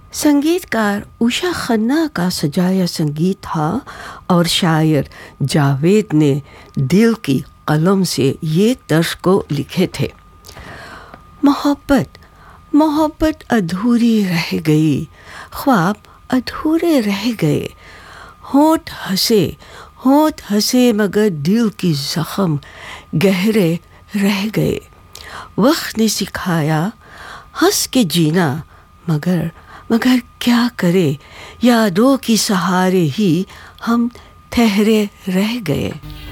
संगीतकार उषा खन्ना का सजाया संगीत था और शायर जावेद ने दिल की कलम से ये तर्ज को लिखे थे। मोहब्बत मोहब्बत अधूरी रह गई, ख्वाब अधूरे रह गए, होठ हंसे मगर दिल की जख्म गहरे रह गए। वक्त ने सिखाया हंस के जीना, मगर क्या करे, यादों की सहारे ही हम ठहरे रह गए।